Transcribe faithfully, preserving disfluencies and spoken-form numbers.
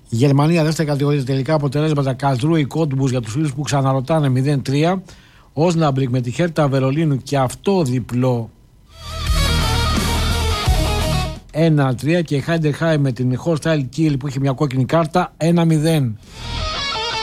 Γερμανία, δεύτερη κατηγορία, τελικά αποτελέσματα. Καρλσρούε Κόντμπους για τους φίλους που ξαναρωτάνε μηδέν τρία. Όσναμπρικ με τη Χέρτα Βερολίνου και αυτό διπλό ένα τρία. Και η Χάιντεχάιμ με την Χολστάιλ Κίλ που είχε μια κόκκινη κάρτα ένα μηδέν.